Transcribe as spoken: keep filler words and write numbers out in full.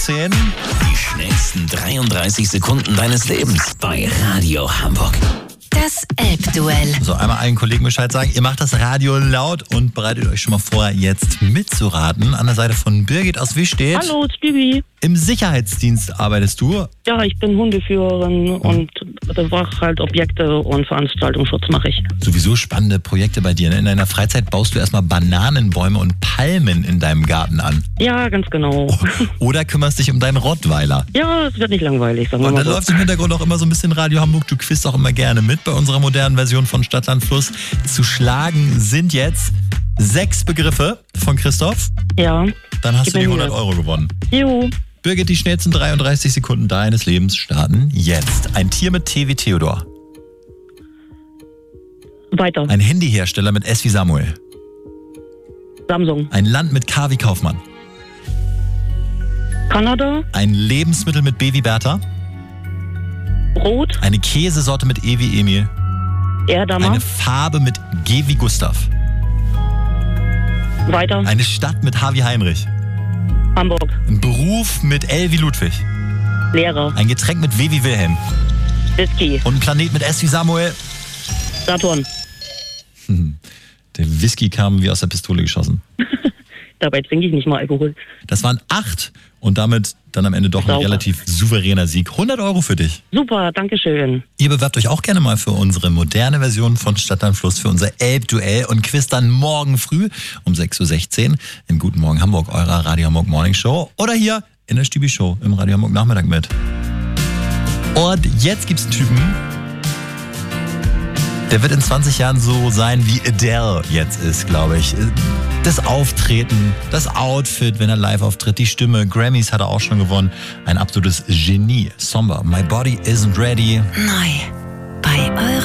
sechzehn. Die schnellsten dreiunddreißig Sekunden deines Lebens bei Radio Hamburg. Das Elbduell. So, einmal allen Kollegen Bescheid sagen. Ihr macht das Radio laut und bereitet euch schon mal vor, jetzt mitzuraten. An der Seite von Birgit aus Wistedt. Hallo, Stübi. Im Sicherheitsdienst arbeitest du. Ja, ich bin Hundeführerin und bewache halt Objekte und Veranstaltungsschutz mache ich. Sowieso spannende Projekte bei dir. Ne? In deiner Freizeit baust du erstmal Bananenbäume und Palmen in deinem Garten an. Ja, ganz genau. Oder kümmerst dich um deinen Rottweiler. Ja, es wird nicht langweilig, sagen wir Und mal dann so. läuft im Hintergrund auch immer so ein bisschen Radio Hamburg. Du quizst auch immer gerne mit bei unserer modernen Version von Stadt, Land, Fluss. Zu schlagen sind jetzt sechs Begriffe von Christoph. Ja. Dann hast Gib du die mir hundert Mühe. Euro gewonnen. Jo. Birgit, die schnellsten dreiunddreißig Sekunden deines Lebens starten jetzt. Ein Tier mit T wie Theodor. Weiter. Ein Handyhersteller mit S wie Samuel. Samsung. Ein Land mit K wie Kaufmann. Kanada. Ein Lebensmittel mit B wie Bertha. Rot. Eine Käsesorte mit E wie Emil. Erdammer. Eine Farbe mit G wie Gustav. Weiter. Eine Stadt mit H wie Heinrich. Hamburg. Ein Beruf mit L wie Ludwig. Lehrer. Ein Getränk mit W wie Wilhelm. Whisky. Und ein Planet mit S wie Samuel. Saturn. Der Whisky kam wie aus der Pistole geschossen. Dabei trinke ich nicht mal Alkohol. Das waren acht und damit dann am Ende doch ein Sauber. relativ souveräner Sieg. hundert Euro für dich. Super, danke schön. Ihr bewerbt euch auch gerne mal für unsere moderne Version von Stadt, Land, Fluss, für unser Elbduell und quiz dann morgen früh um sechs Uhr sechzehn in Guten Morgen Hamburg, eurer Radio Hamburg Morning Show oder hier in der Stübi Show im Radio Hamburg Nachmittag mit. Und jetzt gibt's einen Typen, der wird in zwanzig Jahren so sein, wie Adele jetzt ist, glaube ich. Das Auftreten, das Outfit, wenn er live auftritt, die Stimme, Grammys hat er auch schon gewonnen. Ein absolutes Genie. Somber, My Body Isn't Ready. Neu. Bei eurem